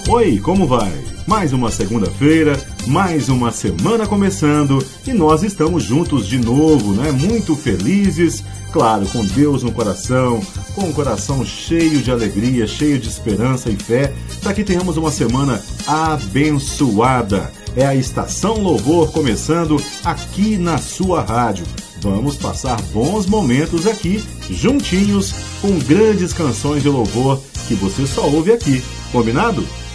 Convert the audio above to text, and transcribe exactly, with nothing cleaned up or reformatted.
Oi, como vai? Mais uma segunda-feira, mais uma semana começando e nós estamos juntos de novo, né? Muito felizes, claro, com Deus no coração, com o coração cheio de alegria, cheio de esperança e fé, para que tenhamos uma semana abençoada. É a Estação Louvor começando aqui na sua rádio. Vamos passar bons momentos aqui, juntinhos, com grandes canções de louvor que você só ouve aqui. Combinado?